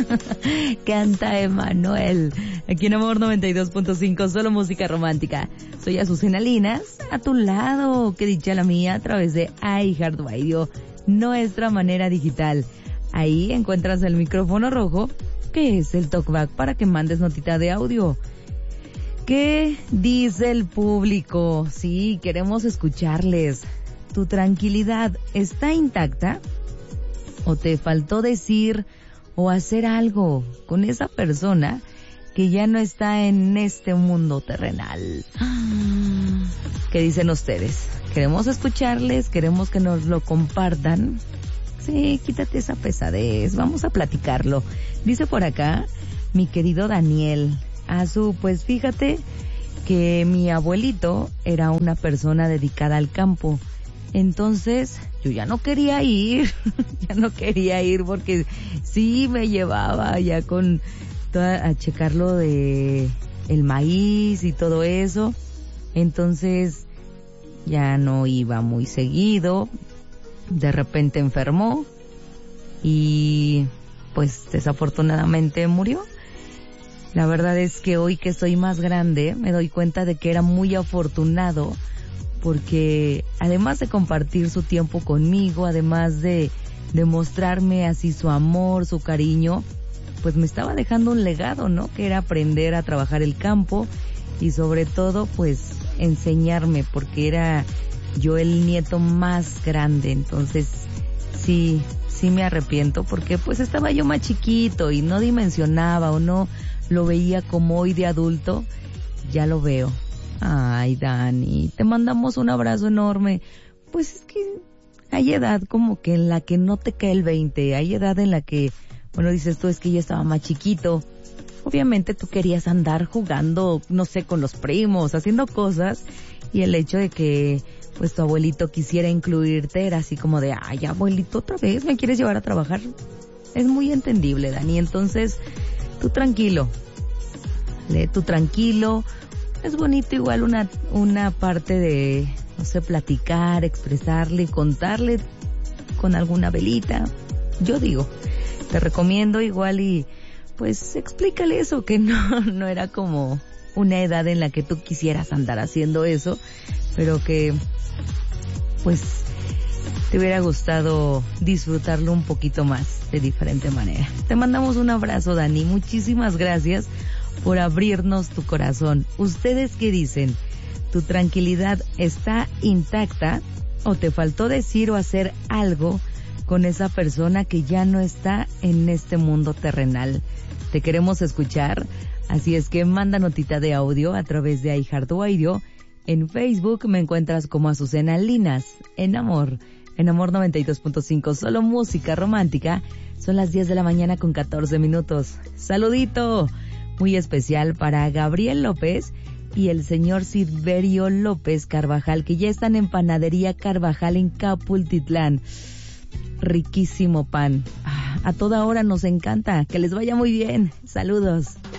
Canta Emanuel. Aquí en Amor 92.5, solo música romántica. Soy Azucena Linas, a tu lado, que dicha la mía, a través de iHeartRadio, nuestra manera digital. Ahí encuentras el micrófono rojo, que es el talkback para que mandes notita de audio. ¿Qué dice el público? Sí, queremos escucharles. ¿Tu tranquilidad está intacta? ¿O te faltó decir o hacer algo con esa persona que ya no está en este mundo terrenal? ¿Qué dicen ustedes? Queremos escucharles, queremos que nos lo compartan. Sí, quítate esa pesadez, vamos a platicarlo. Dice por acá, mi querido Daniel, pues fíjate que mi abuelito era una persona dedicada al campo. Entonces, yo ya no quería ir porque sí me llevaba ya a checar lo de el maíz y todo eso. Entonces, ya no iba muy seguido. De repente enfermó y pues desafortunadamente murió. La verdad es que hoy que soy más grande me doy cuenta de que era muy afortunado, porque además de compartir su tiempo conmigo, además de mostrarme así su amor, su cariño, pues me estaba dejando un legado, ¿no? Que era aprender a trabajar el campo y sobre todo pues enseñarme, porque era yo el nieto más grande. Entonces sí me arrepiento, porque pues estaba yo más chiquito y no dimensionaba o no lo veía como hoy de adulto. Ya lo veo. Ay, Dani, te mandamos un abrazo enorme. Pues es que hay edad como que en la que no te cae el 20, hay edad en la que, bueno, dices tú, es que yo estaba más chiquito. Obviamente tú querías andar jugando, no sé, con los primos, haciendo cosas, y el hecho de que pues tu abuelito quisiera incluirte era así como de, ay, abuelito, otra vez me quieres llevar a trabajar. Es muy entendible, Dani. Entonces, tú tranquilo, es bonito igual una parte de, no sé, platicar, expresarle, contarle con alguna velita. Yo digo, te recomiendo igual y pues explícale eso, que no era como una edad en la que tú quisieras andar haciendo eso, pero que pues te hubiera gustado disfrutarlo un poquito más de diferente manera. Te mandamos un abrazo, Dani. Muchísimas gracias por abrirnos tu corazón. ¿Ustedes qué dicen? ¿Tu tranquilidad está intacta o te faltó decir o hacer algo con esa persona que ya no está en este mundo terrenal? Te queremos escuchar, así es que manda notita de audio a través de iHeartRadio. En Facebook me encuentras como Azucena Linas. En Amor 92.5, solo música romántica. Son las 10 de la mañana con 14 minutos. Saludito muy especial para Gabriel López y el señor Silverio López Carvajal, que ya están en Panadería Carvajal en Capultitlán. Riquísimo pan. A toda hora nos encanta. Que les vaya muy bien. Saludos.